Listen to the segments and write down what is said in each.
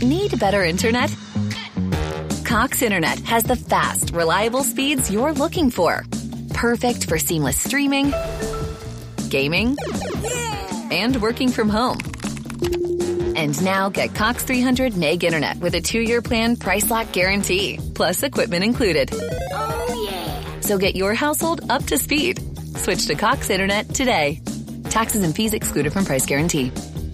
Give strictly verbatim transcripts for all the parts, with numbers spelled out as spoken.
Need better internet? Cox Internet has the fast, reliable speeds you're looking for. Perfect for seamless streaming, gaming, and working from home. And now get Cox three hundred meg internet with a two-year plan price lock guarantee, plus equipment included. Oh, yeah. So get your household up to speed. Switch to Cox Internet today. Taxes and fees excluded from price guarantee.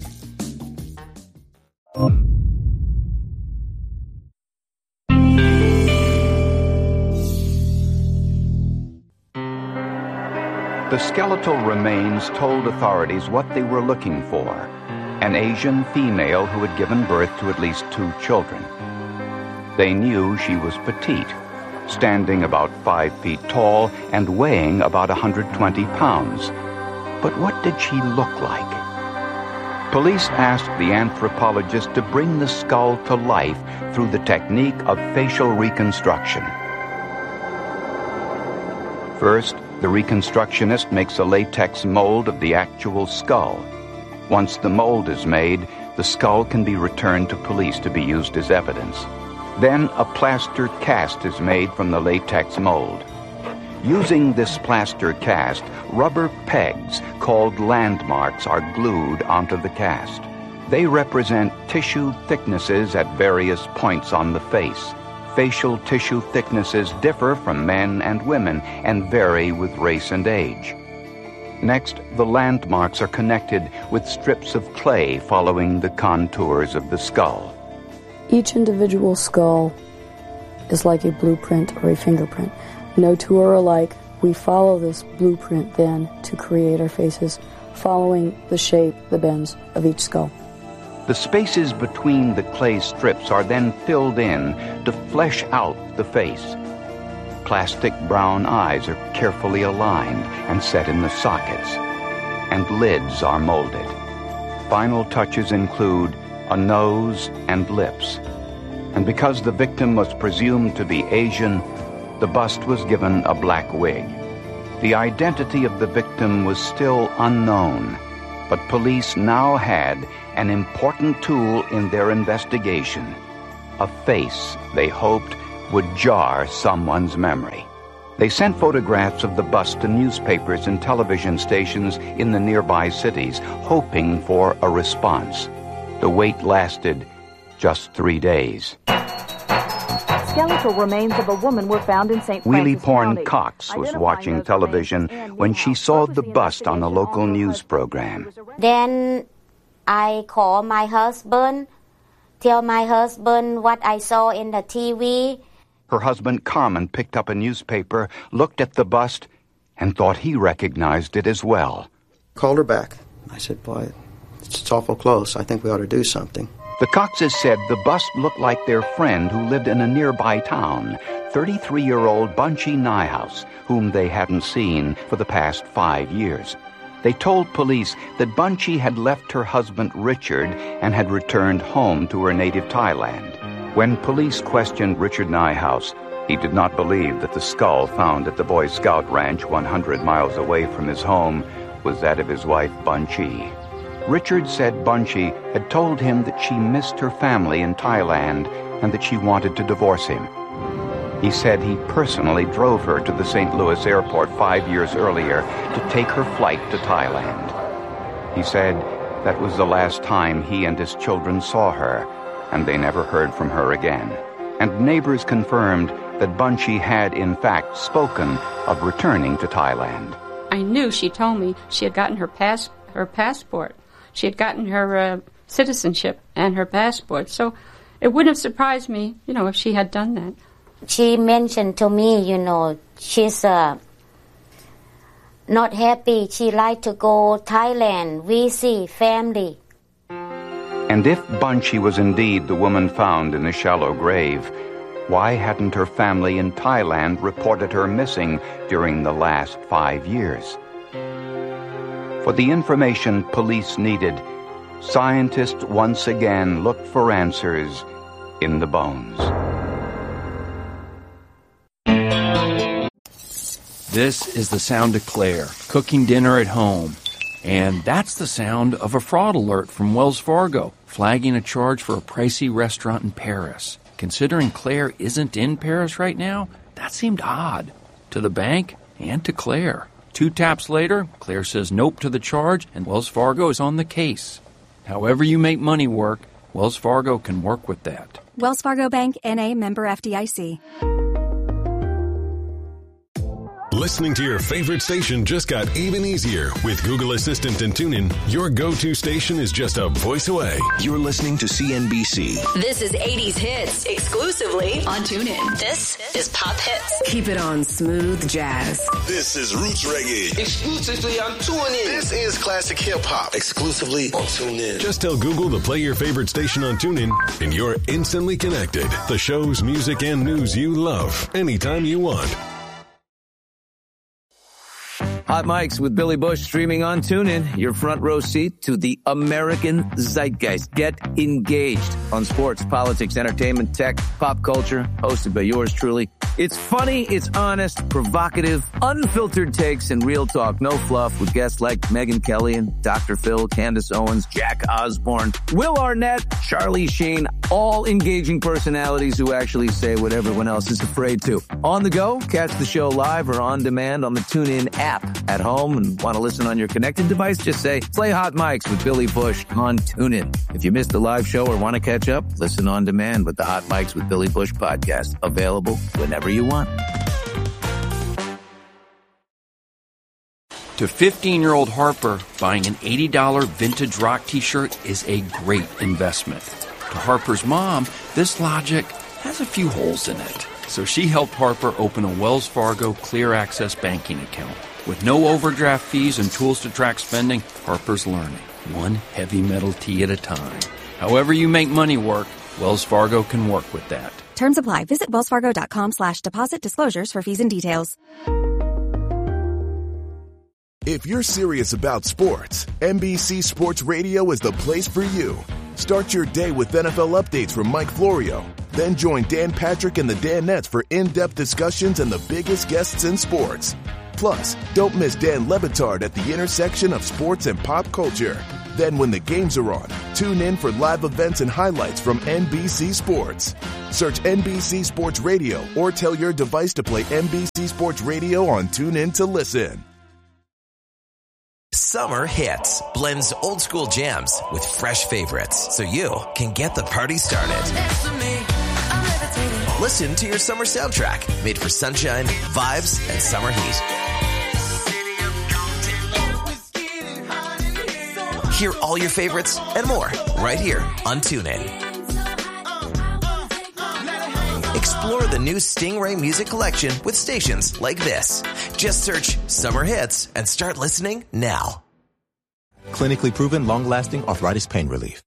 The skeletal remains told authorities what they were looking for: an Asian female who had given birth to at least two children. They knew she was petite, standing about five feet tall and weighing about one hundred twenty pounds. But what did she look like? Police asked the anthropologist to bring the skull to life through the technique of facial reconstruction. First, the reconstructionist makes a latex mold of the actual skull. Once the mold is made, the skull can be returned to police to be used as evidence. Then a plaster cast is made from the latex mold. Using this plaster cast, rubber pegs called landmarks are glued onto the cast. They represent tissue thicknesses at various points on the face. Facial tissue thicknesses differ from men and women and vary with race and age. Next, the landmarks are connected with strips of clay following the contours of the skull. Each individual skull is like a blueprint or a fingerprint. No two are alike. We follow this blueprint then to create our faces, following the shape, the bends of each skull. The spaces between the clay strips are then filled in to flesh out the face. Plastic brown eyes are carefully aligned and set in the sockets, and lids are molded. Final touches include a nose and lips. And because the victim was presumed to be Asian, the bust was given a black wig. The identity of the victim was still unknown, but police now had an important tool in their investigation, a face they hoped would jar someone's memory. They sent photographs of the bust to newspapers and television stations in the nearby cities, hoping for a response. The wait lasted just three days. Skeletal remains of a woman were found in Saint Wheelie Francis Porn County. Cox was watching television when she saw the bust on a local news program. Then I call my husband, tell my husband what I saw in the T V. Her husband Carmen picked up a newspaper, looked at the bust, and thought he recognized it as well. Called her back. I said, boy, it's awful close. I think we ought to do something. The Coxes said the bust looked like their friend who lived in a nearby town, thirty-three-year-old Bunchy Nyhouse, whom they hadn't seen for the past five years. They told police that Bunchy had left her husband Richard and had returned home to her native Thailand. When police questioned Richard Nyhouse, he did not believe that the skull found at the Boy Scout ranch one hundred miles away from his home was that of his wife Bunchy. Richard said Bunchy had told him that she missed her family in Thailand and that she wanted to divorce him. He said he personally drove her to the Saint Louis airport five years earlier to take her flight to Thailand. He said that was the last time he and his children saw her, and they never heard from her again. And neighbors confirmed that Bunchy had, in fact, spoken of returning to Thailand. I knew she told me she had gotten her pass her passport. She had gotten her uh, citizenship and her passport. So it wouldn't have surprised me, you know, if she had done that. She mentioned to me, you know, she's uh, not happy. She like to go Thailand, visit family. And if Bunchy was indeed the woman found in the shallow grave, why hadn't her family in Thailand reported her missing during the last five years? For the information police needed, scientists once again looked for answers in the bones. This is the sound of Claire, cooking dinner at home. And that's the sound of a fraud alert from Wells Fargo, flagging a charge for a pricey restaurant in Paris. Considering Claire isn't in Paris right now, that seemed odd to the bank and to Claire. Two taps later, Claire says nope to the charge, and Wells Fargo is on the case. However you make money work, Wells Fargo can work with that. Wells Fargo Bank, N A, member F D I C. Listening to your favorite station just got even easier. With Google Assistant and TuneIn, your go-to station is just a voice away. You're listening to C N B C. This is eighties Hits, exclusively on TuneIn. This is Pop Hits. Keep it on smooth jazz. This is Roots Reggae, exclusively on TuneIn. This is Classic Hip Hop, exclusively on TuneIn. Just tell Google to play your favorite station on TuneIn, and you're instantly connected. The shows, music, and news you love, anytime you want. Hot Mics with Billy Bush streaming on TuneIn. Your front row seat to the American zeitgeist. Get engaged on sports, politics, entertainment, tech, pop culture. Hosted by yours truly. It's funny, it's honest, provocative, unfiltered takes, and real talk. No fluff with guests like Megyn Kelly and Doctor Phil, Candace Owens, Jack Osborne, Will Arnett, Charlie Sheen. All engaging personalities who actually say what everyone else is afraid to. On the go, catch the show live or on demand on the TuneIn app. At home and want to listen on your connected device, just say, play Hot Mics with Billy Bush on TuneIn. If you missed the live show or want to catch up, listen on demand with the Hot Mics with Billy Bush podcast. Available whenever you want. To fifteen-year-old Harper, buying an eighty dollars vintage rock t-shirt is a great investment. To Harper's mom, this logic has a few holes in it. So she helped Harper open a Wells Fargo Clear Access banking account. With no overdraft fees and tools to track spending, Harper's learning, one heavy metal tea at a time. However you make money work, Wells Fargo can work with that. Terms apply. Visit wellsfargo.com slash deposit disclosures for fees and details. If you're serious about sports, N B C Sports Radio is the place for you. Start your day with N F L updates from Mike Florio. Then join Dan Patrick and the Danettes for in-depth discussions and the biggest guests in sports. Plus, don't miss Dan Le Batard at the intersection of sports and pop culture. Then when the games are on, tune in for live events and highlights from N B C Sports. Search N B C Sports Radio or tell your device to play N B C Sports Radio on TuneIn to listen. Summer Hits blends old school jams with fresh favorites so you can get the party started. Listen to your summer soundtrack made for sunshine, vibes, and summer heat. Hear all your favorites and more right here on TuneIn. Explore the new Stingray music collection with stations like this. Just search Summer Hits and start listening now. Clinically proven, long-lasting arthritis pain relief.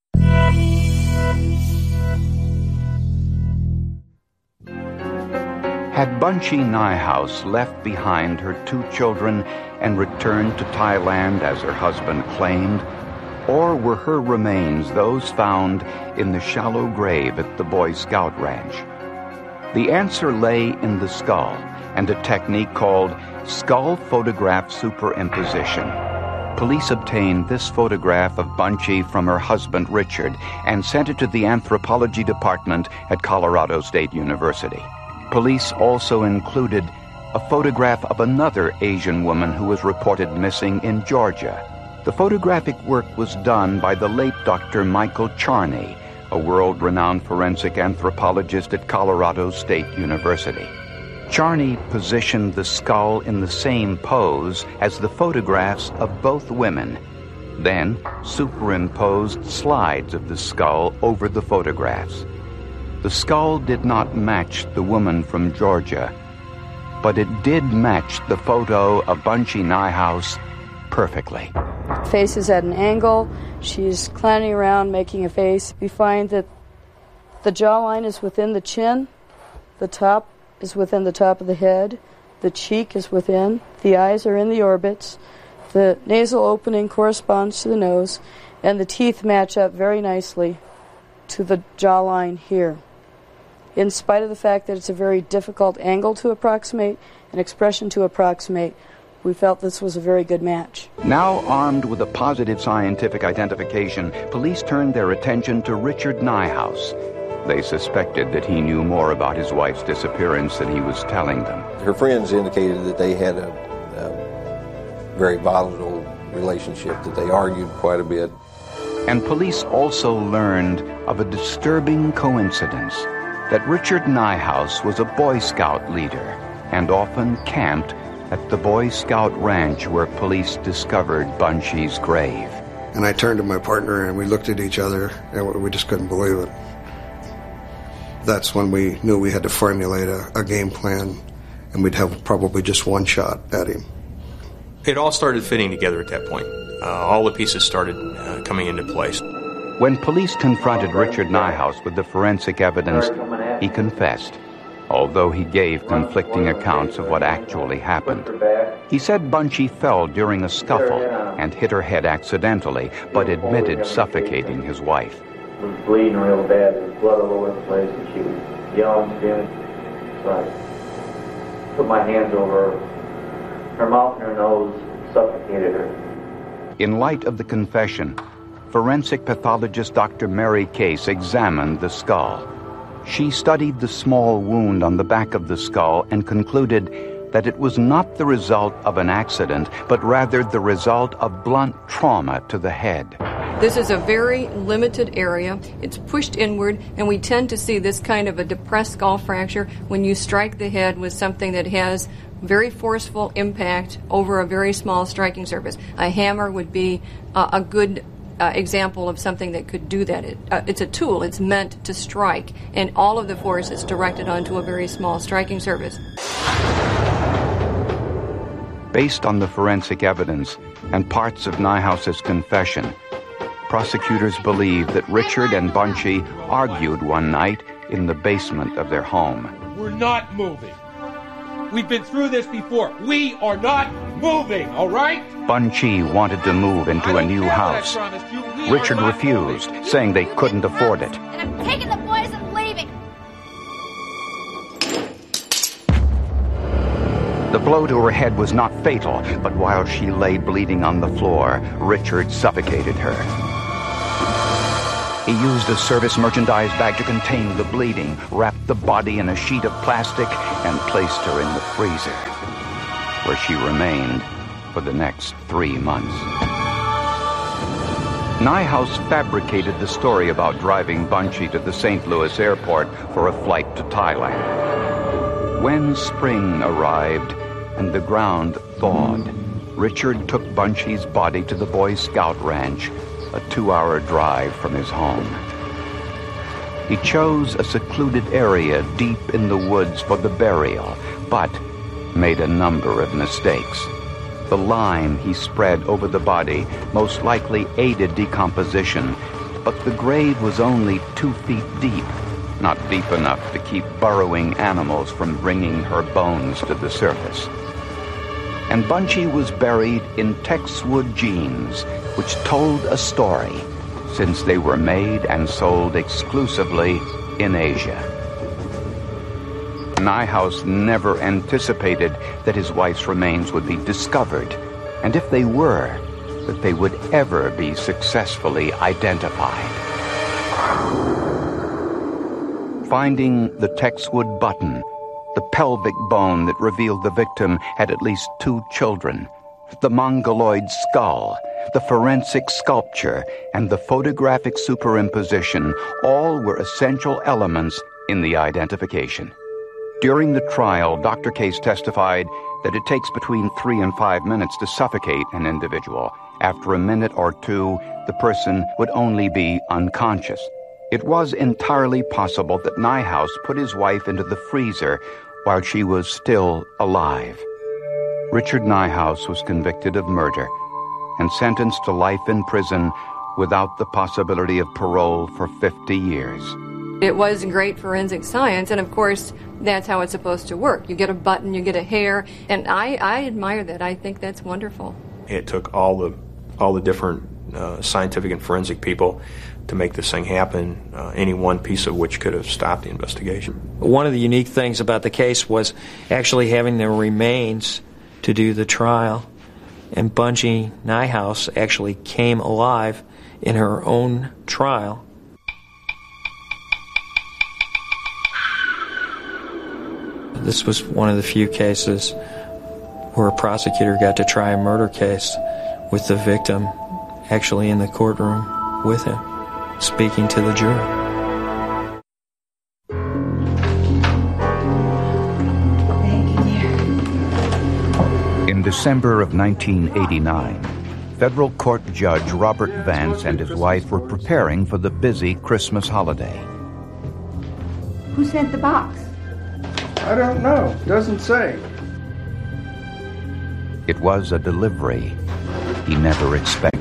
Had Bunchy Nyhouse left behind her two children and returned to Thailand as her husband claimed? Or were her remains those found in the shallow grave at the Boy Scout Ranch? The answer lay in the skull and a technique called skull photograph superimposition. Police obtained this photograph of Bunchy from her husband Richard and sent it to the anthropology department at Colorado State University. Police also included a photograph of another Asian woman who was reported missing in Georgia. The photographic work was done by the late Doctor Michael Charney, a world-renowned forensic anthropologist at Colorado State University. Charney positioned the skull in the same pose as the photographs of both women, then superimposed slides of the skull over the photographs. The skull did not match the woman from Georgia, but it did match the photo of Bunchy Nyhouse perfectly. Face is at an angle. She's clowning around making a face. We find that the jawline is within the chin. The top is within the top of the head. The cheek is within. The eyes are in the orbits. The nasal opening corresponds to the nose. And the teeth match up very nicely to the jawline here. In spite of the fact that it's a very difficult angle to approximate, an expression to approximate, We felt this was a very good match. Now armed with a positive scientific identification, police turned their attention to Richard Nyhouse. They suspected that he knew more about his wife's disappearance than he was telling them. Her friends indicated that they had a, a very volatile relationship, that they argued quite a bit. And police also learned of a disturbing coincidence, that Richard Nyhouse was a Boy Scout leader and often camped at the Boy Scout ranch where police discovered Bunchy's grave. And I turned to my partner and we looked at each other and we just couldn't believe it. That's when we knew we had to formulate a, a game plan, and we'd have probably just one shot at him. It all started fitting together at that point. Uh, all the pieces started uh, coming into place. When police confronted Richard Nyhouse with the forensic evidence, he confessed, although he gave conflicting accounts of what actually happened. He said Bunchy fell during a scuffle and hit her head accidentally, but admitted suffocating his wife. She was bleeding real bad. There was blood all over the place, and she was yelling, screaming. So I put my hands over her, her mouth and her nose, suffocated her. In light of the confession, forensic pathologist Doctor Mary Case examined the skull. She studied the small wound on the back of the skull and concluded that it was not the result of an accident, but rather the result of blunt trauma to the head. This is a very limited area. It's pushed inward, and we tend to see this kind of a depressed skull fracture when you strike the head with something that has very forceful impact over a very small striking surface. A hammer would be uh, a good uh, example of something that could do that. It, uh, it's a tool. It's meant to strike, and all of the force is directed onto a very small striking surface. Based on the forensic evidence and parts of Nyhouse's confession, prosecutors believe that Richard and Bunchy argued one night in the basement of their home. We're not moving. We've been through this before. We are not moving, all right? Bunchy wanted to move into a new house. Richard refused, saying they couldn't afford it. And I'm taking the boys and leaving. The blow to her head was not fatal, but while she lay bleeding on the floor, Richard suffocated her. He used a service merchandise bag to contain the bleeding, wrapped the body in a sheet of plastic, and placed her in the freezer, where she remained for the next three months. Nyhouse fabricated the story about driving Bunchy to the Saint Louis airport for a flight to Thailand. When spring arrived and the ground thawed, Richard took Bunchy's body to the Boy Scout ranch, a two-hour drive from his home. He chose a secluded area deep in the woods for the burial, but made a number of mistakes. The lime he spread over the body most likely aided decomposition, but the grave was only two feet deep, not deep enough to keep burrowing animals from bringing her bones to the surface. And Bunchy was buried in Texwood jeans, which told a story, since they were made and sold exclusively in Asia. Nyhouse never anticipated that his wife's remains would be discovered, and if they were, that they would ever be successfully identified. Finding the Texwood button, the pelvic bone that revealed the victim had at least two children, the mongoloid skull, the forensic sculpture, and the photographic superimposition all were essential elements in the identification. During the trial, Doctor Case testified that it takes between three and five minutes to suffocate an individual. After a minute or two, the person would only be unconscious. It was entirely possible that Nyhouse put his wife into the freezer while she was still alive. Richard Nyhouse was convicted of murder and sentenced to life in prison without the possibility of parole for fifty years. It was great forensic science, and of course, that's how it's supposed to work. You get a button, you get a hair, and I, I admire that. I think that's wonderful. It took all the all the different uh, scientific and forensic people to make this thing happen, uh, any one piece of which could have stopped the investigation. One of the unique things about the case was actually having the remains to do the trial. And Bungie Nyhouse actually came alive in her own trial. This was one of the few cases where a prosecutor got to try a murder case with the victim actually in the courtroom with him, speaking to the jury. In December of nineteen eighty-nine, federal court judge Robert Vance and his wife were preparing for the busy Christmas holiday. Who sent the box? I don't know. Doesn't say. It was a delivery he never expected.